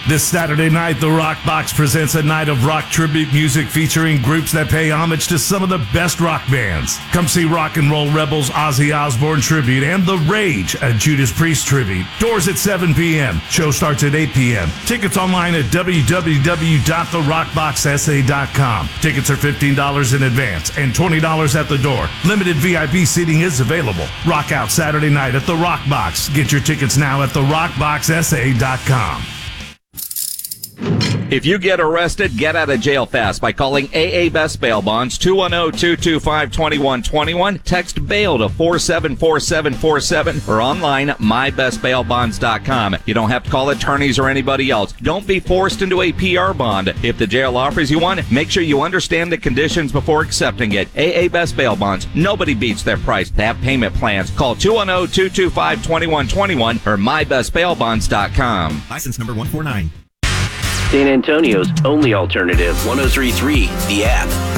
This Saturday night, the Rock Box presents a night of rock tribute music featuring groups that pay homage to some of the best rock bands. Come see Rock and Roll Rebels Ozzy Osbourne tribute and The Rage, a Judas Priest tribute. Doors at 7 p.m. Show starts at 8 p.m. Tickets online at www.therockboxsa.com. Tickets are $15 in advance and $20 at the door. Limited VIP seating is available. Rock out Saturday night at the Rock Box. Get your tickets now at therockboxsa.com. If you get arrested, get out of jail fast by calling AA Best Bail Bonds, 210-225-2121. Text bail to 474747 or online at mybestbailbonds.com. You don't have to call attorneys or anybody else. Don't be forced into a PR bond. If the jail offers you one, make sure you understand the conditions before accepting it. AA Best Bail Bonds. Nobody beats their price. They have payment plans. Call 210-225-2121 or mybestbailbonds.com. License number 149. San Antonio's only alternative, 103.3 The App.